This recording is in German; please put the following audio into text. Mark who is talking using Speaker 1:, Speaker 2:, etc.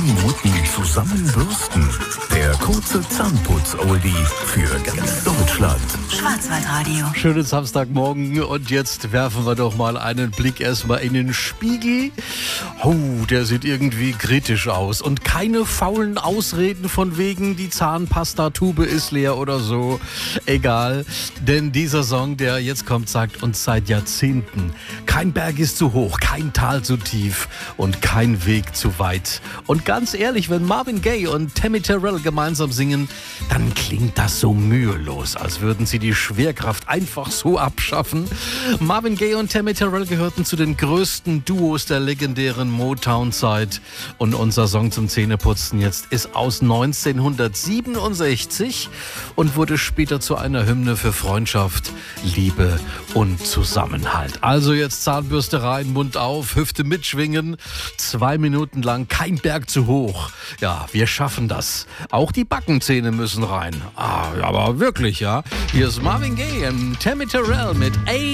Speaker 1: Minuten zusammenbürsten. Der kurze Zahnputz-Oldie für ganz Deutschland.
Speaker 2: Schwarzwaldradio.
Speaker 3: Schönen Samstagmorgen und jetzt werfen wir doch mal einen Blick erstmal in den Spiegel. Oh, der sieht irgendwie kritisch aus und keine faulen Ausreden von wegen, die Zahnpastatube ist leer oder so. Egal, denn dieser Song, der jetzt kommt, sagt uns seit Jahrzehnten: Kein Berg ist zu hoch, kein Tal zu tief und kein Weg zu weit. Und ganz ehrlich, wenn Marvin Gaye und Tammy Terrell gemeinsam singen, dann klingt das so mühelos, als würden sie die Schwerkraft einfach so abschaffen. Marvin Gaye und Tammy Terrell gehörten zu den größten Duos der legendären Motown-Zeit. Und unser Song zum Zähneputzen jetzt ist aus 1967 und wurde später zu einer Hymne für Freundschaft, Liebe und Zusammenhalt. Also jetzt Zahnbürste rein, Mund auf, Hüfte mitschwingen. 2 Minuten lang kein Berg zu hoch. Ja, wir schaffen das. Auch die Backenzähne müssen rein. Aber wirklich, ja. Hier ist Marvin Gaye und Tammy Terrell mit A.